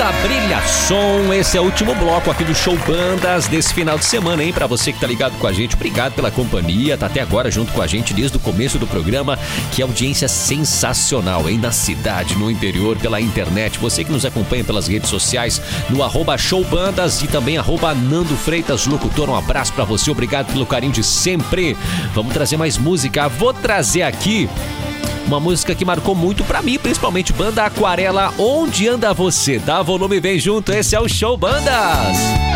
Banda Brilha Som, esse é o último bloco aqui do Show Bandas desse final de semana, hein? Pra você que tá ligado com a gente, obrigado pela companhia, tá até agora junto com a gente desde o começo do programa, que audiência sensacional, hein? Na cidade, no interior, pela internet, você que nos acompanha pelas redes sociais, no @showbandas e também @Nando Freitas Locutor, um abraço pra você, obrigado pelo carinho de sempre. Vamos trazer mais música, vou trazer aqui uma música que marcou muito pra mim, principalmente Banda Aquarela, Onde Anda Você, tá? Volume vem junto, esse é o Show Bandas.